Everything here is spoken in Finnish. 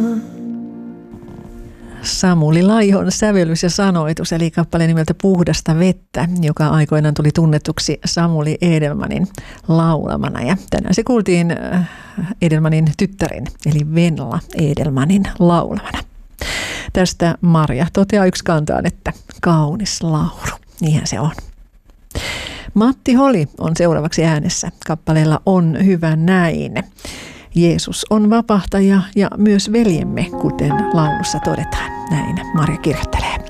Samuli Laihon sävellys ja sanoitus, eli kappale nimeltä Puhdasta vettä, joka aikoinaan tuli tunnetuksi Samuli Edelmanin laulamana. Ja tänään se kuultiin Edelmanin tyttären, eli Venla Edelmanin laulamana. Tästä Marja toteaa yksikantaan, että kaunis laulu. Niinhän se on. Matti Holi on seuraavaksi äänessä. Kappaleella On hyvä näin. Jeesus on vapahtaja ja myös veljemme, kuten laulussa todetaan. Näin Marja kirjoittelee.